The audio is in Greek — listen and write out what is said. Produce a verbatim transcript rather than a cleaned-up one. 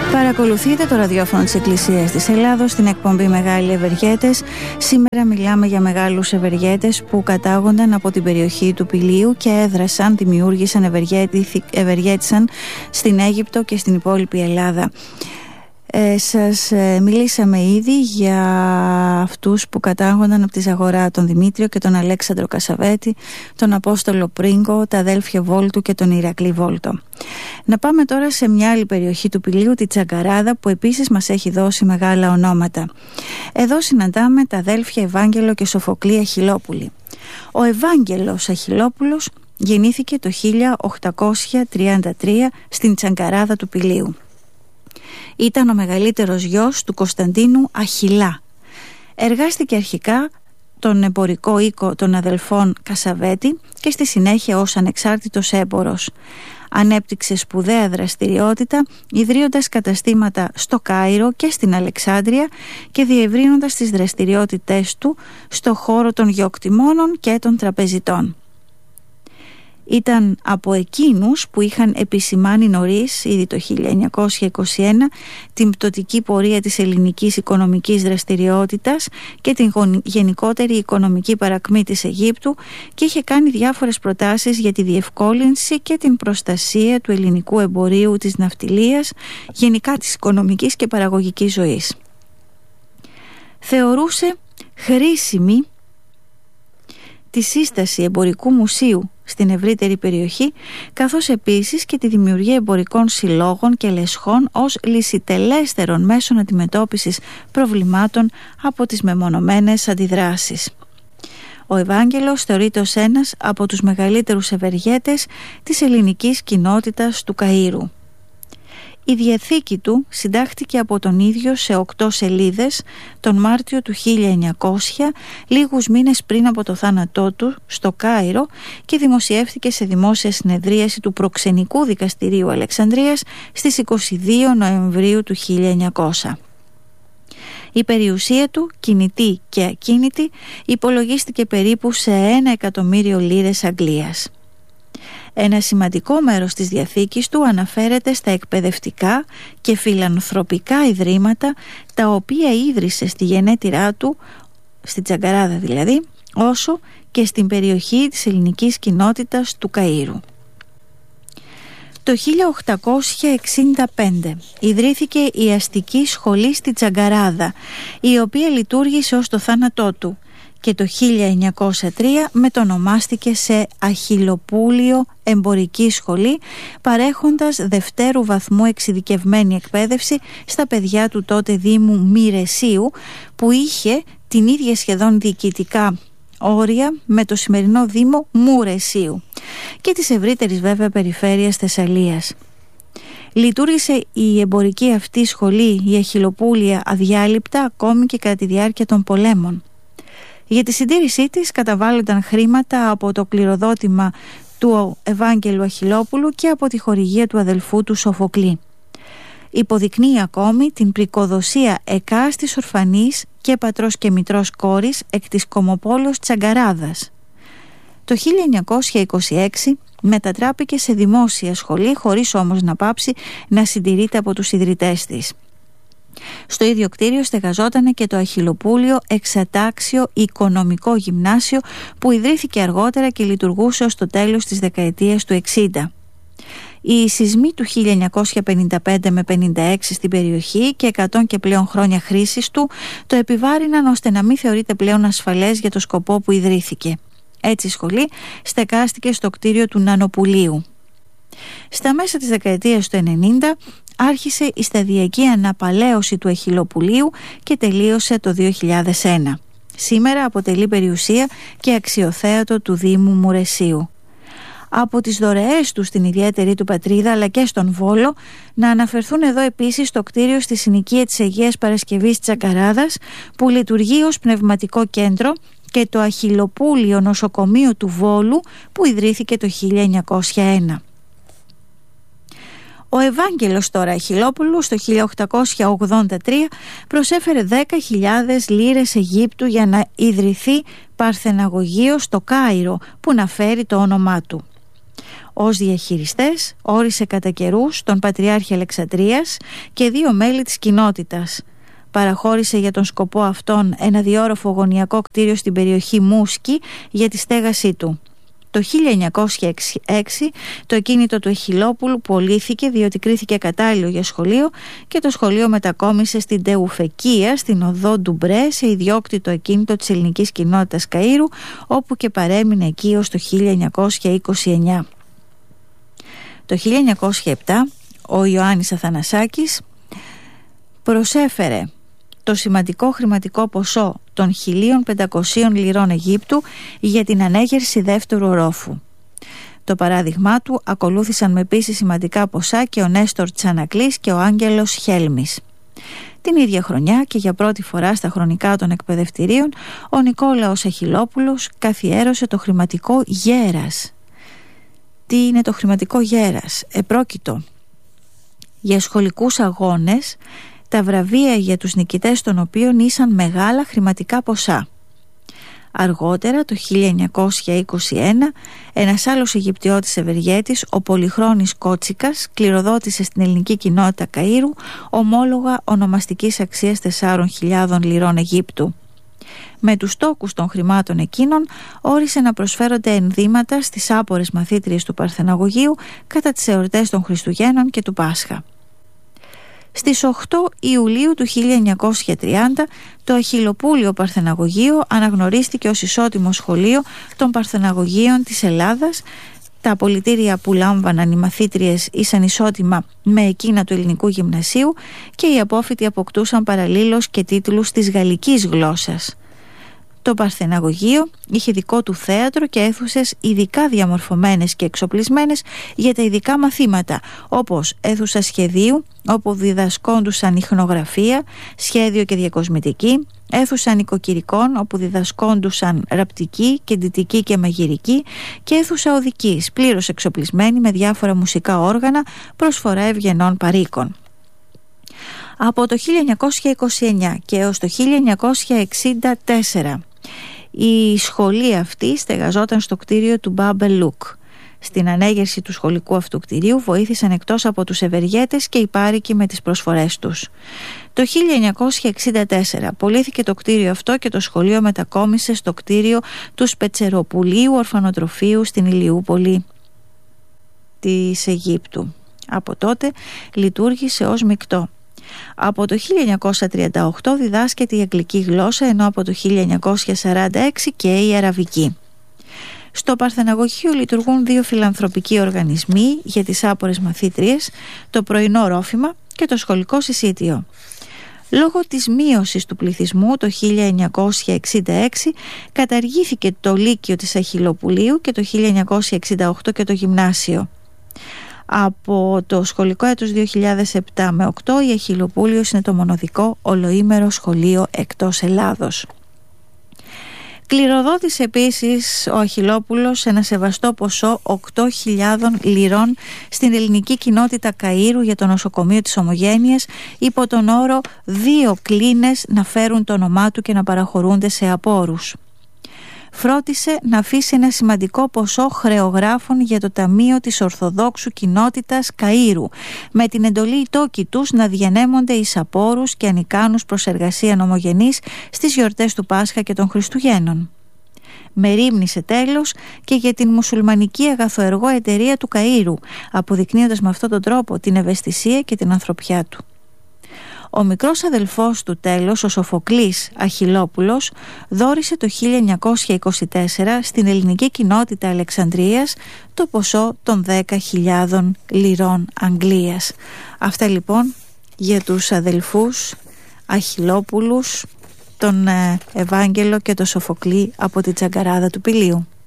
Παρακολουθείτε το ραδιόφωνο της Εκκλησίας της Ελλάδος στην εκπομπή Μεγάλοι Ευεργέτες. Σήμερα μιλάμε για μεγάλους ευεργέτες που κατάγονταν από την περιοχή του Πηλίου και έδρασαν, δημιούργησαν, ευεργέτησαν στην Αίγυπτο και στην υπόλοιπη Ελλάδα. Ε, σας ε, μιλήσαμε ήδη για αυτούς που κατάγονταν από τη Ζαγορά, τον Δημήτριο και τον Αλέξανδρο Κασαβέτη, τον Απόστολο Πρίγκο, τα αδέλφια Βόλτου και τον Ηρακλή Βόλτο. Να πάμε τώρα σε μια άλλη περιοχή του Πηλίου, τη Τσαγκαράδα, που επίσης μας έχει δώσει μεγάλα ονόματα. Εδώ συναντάμε τα αδέλφια Ευάγγελο και Σοφοκλή Αχιλόπουλοι. Ο Ευάγγελος Αχιλόπουλος γεννήθηκε το χίλια οκτακόσια τριάντα τρία στην Τσαγκαράδα του Πηλίου. Ήταν ο μεγαλύτερος γιος του Κωνσταντίνου Αχιλά. Εργάστηκε αρχικά τον εμπορικό οίκο των αδελφών Κασαβέτη και στη συνέχεια ως ανεξάρτητος έμπορος. Ανέπτυξε σπουδαία δραστηριότητα, ιδρύοντας καταστήματα στο Κάιρο και στην Αλεξάνδρεια και διευρύνοντας τις δραστηριότητές του στο χώρο των γεωκτημόνων και των τραπεζιτών. Ήταν από εκείνους που είχαν επισημάνει νωρίς, ήδη το χίλια εννιακόσια είκοσι ένα, την πτωτική πορεία της ελληνικής οικονομικής δραστηριότητας και την γενικότερη οικονομική παρακμή της Αιγύπτου και είχε κάνει διάφορες προτάσεις για τη διευκόλυνση και την προστασία του ελληνικού εμπορίου, της ναυτιλίας, γενικά της οικονομικής και παραγωγικής ζωής. Θεωρούσε χρήσιμη τη σύσταση εμπορικού μουσείου στην ευρύτερη περιοχή, καθώς επίσης και τη δημιουργία εμπορικών συλλόγων και λεσχών ως λυσιτελέστερων μέσων αντιμετώπισης προβλημάτων από τις μεμονωμένες αντιδράσεις. Ο Ευάγγελος θεωρείται ως ένας από τους μεγαλύτερους ευεργέτες της ελληνικής κοινότητας του Καΐρου. Η διαθήκη του συντάχθηκε από τον ίδιο σε οκτώ σελίδες τον Μάρτιο του χίλια εννιακόσια, λίγους μήνες πριν από το θάνατό του, στο Κάιρο, και δημοσιεύθηκε σε δημόσια συνεδρίαση του Προξενικού Δικαστηρίου Αλεξανδρίας στις είκοσι δύο Νοεμβρίου του χίλια εννιακόσια. Η περιουσία του, κινητή και ακίνητη, υπολογίστηκε περίπου σε ένα εκατομμύριο λίρες Αγγλίας. Ένα σημαντικό μέρος της διαθήκης του αναφέρεται στα εκπαιδευτικά και φιλανθρωπικά ιδρύματα, τα οποία ίδρυσε στη γενέτειρά του, στη Τσαγκαράδα δηλαδή, όσο και στην περιοχή της ελληνικής κοινότητας του Καΐρου. Το χίλια οκτακόσια εξήντα πέντε ιδρύθηκε η αστική σχολή στη Τσαγκαράδα, η οποία λειτουργήσε ως το θάνατό του, και το χίλια εννιακόσια τρία μετονομάστηκε σε Αχιλοπούλιο Εμπορική Σχολή, παρέχοντας δευτέρου βαθμού εξειδικευμένη εκπαίδευση στα παιδιά του τότε Δήμου Μοιρεσίου, που είχε την ίδια σχεδόν διοικητικά όρια με το σημερινό Δήμο Μουρεσίου και της ευρύτερης βέβαια περιφέρειας Θεσσαλίας. Λειτουργήσε η εμπορική αυτή σχολή, η Αχιλοπούλια, αδιάλειπτα ακόμη και κατά τη διάρκεια των πολέμων. Για τη συντήρησή της καταβάλλονταν χρήματα από το κληροδότημα του Ευάγγελου Αχιλόπουλου και από τη χορηγία του αδελφού του Σοφοκλή. Υποδεικνύει ακόμη την πρικοδοσία εκάστης ορφανής και πατρός και μητρός κόρης εκ της Κομοπόλεως Τσαγκαράδας. Το χίλια εννιακόσια είκοσι έξι μετατράπηκε σε δημόσια σχολή, χωρίς όμως να πάψει να συντηρείται από τους ιδρυτές της. Στο ίδιο κτίριο στεγαζόταν και το Αχιλοπούλιο Εξατάξιο Οικονομικό Γυμνάσιο, που ιδρύθηκε αργότερα και λειτουργούσε ως το τέλος της δεκαετίας του εξήντα. Οι σεισμοί του χίλια εννιακόσια πενήντα πέντε με πενήντα έξι στην περιοχή και εκατό και πλέον χρόνια χρήσης του το επιβάρυναν ώστε να μην θεωρείται πλέον ασφαλές για το σκοπό που ιδρύθηκε. Έτσι η σχολή στεκάστηκε στο κτίριο του Νανοπουλίου. Στα μέσα της δεκαετίας του ενενήντα άρχισε η σταδιακή αναπαλαίωση του Αχιλοπουλίου και τελείωσε το δύο χιλιάδες ένα. Σήμερα αποτελεί περιουσία και αξιοθέατο του Δήμου Μουρεσίου. Από τις δωρεές του στην ιδιαίτερη του πατρίδα αλλά και στον Βόλο, να αναφερθούν εδώ επίσης το κτίριο στη συνοικία της Αγίας Παρασκευής Τσαγκαράδας, που λειτουργεί ως πνευματικό κέντρο, και το Αχιλοπούλιο Νοσοκομείο του Βόλου, που ιδρύθηκε το χίλια εννιακόσια ένα. Ο Ευάγγελος τώρα Αχιλόπουλος το χίλια οκτακόσια ογδόντα τρία προσέφερε δέκα χιλιάδες λίρες Αιγύπτου για να ιδρυθεί παρθεναγωγείο στο Κάιρο, που να φέρει το όνομά του. Ως διαχειριστές όρισε κατά καιρούς τον Πατριάρχη Αλεξανδρίας και δύο μέλη της κοινότητας. Παραχώρησε για τον σκοπό αυτόν ένα διόροφο γωνιακό κτίριο στην περιοχή Μούσκη για τη στέγασή του. Το χίλια εννιακόσια έξι το ακίνητο του Εχιλόπουλου πωλήθηκε διότι κρίθηκε κατάλληλο για σχολείο και το σχολείο μετακόμισε στην Τεουφεκία, στην οδό Ντουμπρέ, σε ιδιόκτητο ακίνητο της ελληνικής κοινότητας Καΐρου, όπου και παρέμεινε εκεί ως το χίλια εννιακόσια είκοσι εννιά. Το χίλια εννιακόσια επτά ο Ιωάννης Αθανασάκης προσέφερε το σημαντικό χρηματικό ποσό των χίλια πεντακόσιες λιρών Αιγύπτου για την ανέγερση δεύτερου ορόφου. Το παράδειγμά του ακολούθησαν με επίσης σημαντικά ποσά και ο Νέστορ Τσανακλής και ο Άγγελος Χέλμης. Την ίδια χρονιά και για πρώτη φορά στα χρονικά των εκπαιδευτηρίων, ο Νικόλαος Αχιλόπουλος καθιέρωσε το χρηματικό γέρας. Τι είναι το χρηματικό γέρας? Επρόκειτο για σχολικούς αγώνες, τα βραβεία για τους νικητές των οποίων ήσαν μεγάλα χρηματικά ποσά. Αργότερα, το χίλια εννιακόσια είκοσι ένα, ένας άλλος Αιγυπτιώτης ευεργέτης, ο Πολυχρόνης Κότσικας, κληροδότησε στην ελληνική κοινότητα Καΐρου ομόλογα ονομαστικής αξίας τεσσάρων χιλιάδων λιρών Αιγύπτου. Με τους τόκους των χρημάτων εκείνων όρισε να προσφέρονται ενδύματα στις άπορες μαθήτριες του Παρθεναγωγείου κατά τις εορτές των Χριστουγέννων και του Πάσχα. Στις οκτώ Ιουλίου του χίλια εννιακόσια τριάντα το Αχιλοπούλιο Παρθεναγωγείο αναγνωρίστηκε ως ισότιμο σχολείο των Παρθεναγωγείων της Ελλάδας. Τα απολυτήρια που λάμβαναν οι μαθήτριες ήσαν ισότιμα με εκείνα του ελληνικού γυμνασίου και οι απόφοιτοι αποκτούσαν παραλλήλως και τίτλους της γαλλικής γλώσσας. Το Παρθεναγωγείο είχε δικό του θέατρο και αίθουσες ειδικά διαμορφωμένες και εξοπλισμένες για τα ειδικά μαθήματα, όπως αίθουσα σχεδίου όπου διδασκόντουσαν ιχνογραφία, σχέδιο και διακοσμητική, αίθουσα νοικοκυρικών όπου διδασκόντουσαν ραπτική, κεντητική και μαγειρική και αίθουσα οδικής, πλήρως εξοπλισμένη με διάφορα μουσικά όργανα, προσφορά ευγενών παροίκων. Από το χίλια εννιακόσια είκοσι εννιά και έως το χίλια εννιακόσια εξήντα τέσσερα η σχολή αυτή στεγαζόταν στο κτίριο του Μπάμπελουκ. Στην ανέγερση του σχολικού αυτού κτηρίου βοήθησαν εκτός από τους ευεργέτες και οι πάρικοι με τις προσφορές τους. Το χίλια εννιακόσια εξήντα τέσσερα πωλήθηκε το κτίριο αυτό και το σχολείο μετακόμισε στο κτίριο του Σπετσεροπουλίου Ορφανοτροφείου στην Ηλιούπολη της Αιγύπτου. Από τότε λειτουργήσε ως μεικτό. Από το χίλια εννιακόσια τριάντα οκτώ διδάσκεται η αγγλική γλώσσα, ενώ από το χίλια εννιακόσια σαράντα έξι και η αραβική. Στο Παρθεναγωγείο λειτουργούν δύο φιλανθρωπικοί οργανισμοί για τις άπορες μαθήτριες, το πρωινό ρόφημα και το σχολικό συσίτιο. Λόγω της μείωσης του πληθυσμού το χίλια εννιακόσια εξήντα έξι καταργήθηκε το Λύκειο της Αχιλοπουλίου και το χίλια εννιακόσια εξήντα οκτώ και το Γυμνάσιο. Από το σχολικό έτος δύο χιλιάδες επτά με οκτώ η Αχιλοπούλιος είναι το μοναδικό ολοήμερο σχολείο εκτός Ελλάδος. Κληροδότησε επίσης ο Αχιλόπουλος ένα σεβαστό ποσό οκτώ χιλιάδων λιρών στην ελληνική κοινότητα Καΐρου για το νοσοκομείο της Ομογένειας υπό τον όρο δύο κλίνες να φέρουν το όνομά του και να παραχωρούνται σε απόρους. Φρόντισε να αφήσει ένα σημαντικό ποσό χρεογράφων για το Ταμείο της Ορθοδόξου Κοινότητας Καΐρου, με την εντολή οι τόκοι τους να διανέμονται εις απόρους και ανικάνους προς εργασία ομογενείς στις γιορτές του Πάσχα και των Χριστουγέννων. Μερίμνησε τέλος και για την μουσουλμανική αγαθοεργό εταιρεία του Καΐρου, αποδεικνύοντας με αυτόν τον τρόπο την ευαισθησία και την ανθρωπιά του. Ο μικρός αδελφός του τέλος, ο Σοφοκλής Αχιλόπουλος, δώρισε το χίλια εννιακόσια είκοσι τέσσερα στην ελληνική κοινότητα Αλεξανδρίας το ποσό των δέκα χιλιάδων λιρών Αγγλίας. Αυτά λοιπόν για τους αδελφούς Αχιλόπουλους, τον Ευάγγελο και τον Σοφοκλή από την Τσαγκαράδα του Πηλίου.